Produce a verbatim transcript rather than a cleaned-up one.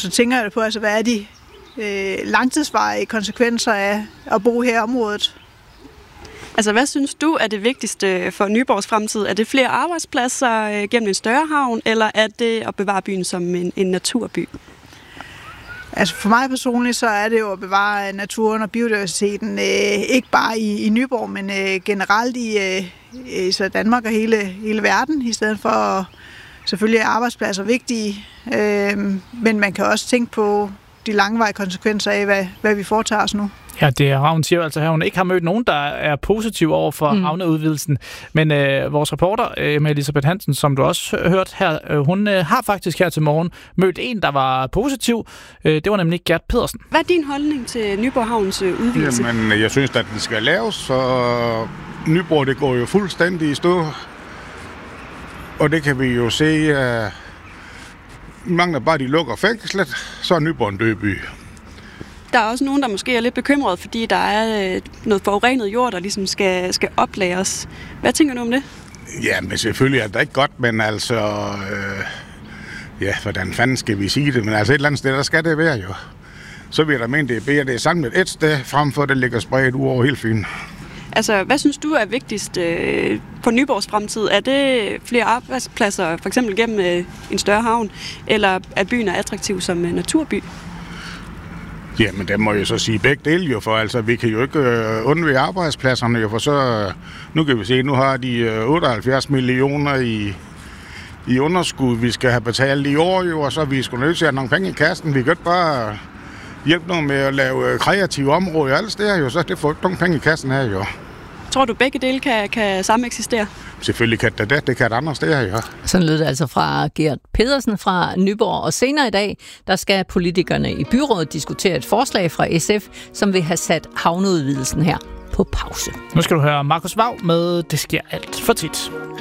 så tænker jeg på, altså, hvad er de øh, langtidsvarige konsekvenser af at bo her i området? Altså, hvad synes du er det vigtigste for Nyborgs fremtid? Er det flere arbejdspladser øh, gennem en større havn, eller er det at bevare byen som en, en naturby? Altså for mig personligt, så er det jo at bevare naturen og biodiversiteten, øh, ikke bare i, i Nyborg, men øh, generelt i, øh, i så Danmark og hele, hele verden, i stedet for at, selvfølgelig er arbejdspladser vigtige, øh, men man kan også tænke på de langvarige konsekvenser af, hvad, hvad vi foretager os nu. Ja, det er Ravn siger altså her, hun ikke har mødt nogen, der er positiv over for mm. havneudvidelsen. Men øh, vores reporter, Emma Elisabeth Hansen, som du også hørt her, øh, hun øh, har faktisk her til morgen mødt en, der var positiv. Øh, det var nemlig Gert Pedersen. Hvad er din holdning til Nyborg Havns øh, udvidelse? Jamen, jeg synes, at den skal laves, så Nyborg, det går jo fuldstændig i stå. Og det kan vi jo se, øh, mangler bare, de lukker fængslet, så er Nyborg en død by. Der er også nogen, der måske er lidt bekymret, fordi der er noget forurenet jord, der ligesom skal, skal oplagres. Hvad tænker du om det? Ja, men selvfølgelig er det ikke godt, men altså... Øh, ja, hvordan fanden skal vi sige det? Men altså et eller andet sted, der skal det være jo. Så vil jeg da mene, det er bedre, det er samlet et sted, frem for det ligger spredt ud over hele Fyn. Altså, hvad synes du er vigtigst øh, for Nyborgs fremtid? Er det flere arbejdspladser, for eksempel gennem øh, en større havn, eller er byen attraktiv som øh, naturby? Jamen, det må jeg så sige begge dele jo, for altså, vi kan jo ikke øh, undvære arbejdspladserne jo, for så, øh, nu kan vi se, nu har de øh, otteoghalvfjerds millioner i, i underskud, vi skal have betalt i år jo, og så er vi sgu nødt til at have nogle penge i kassen. Vi kan ikke bare hjælpe nogen med at lave øh, kreative områder alle steder jo, så det får ikke nogle penge i kassen her jo. Tror du, begge dele kan, kan samme eksistere? Selvfølgelig kan det det. Det kan det andre steder, ja. Sådan lød det altså fra Gert Pedersen fra Nyborg. Og senere i dag, der skal politikerne i byrådet diskutere et forslag fra S F, som vil have sat havneudvidelsen her på pause. Nu skal du høre Markus Vaug med Det sker alt for tit.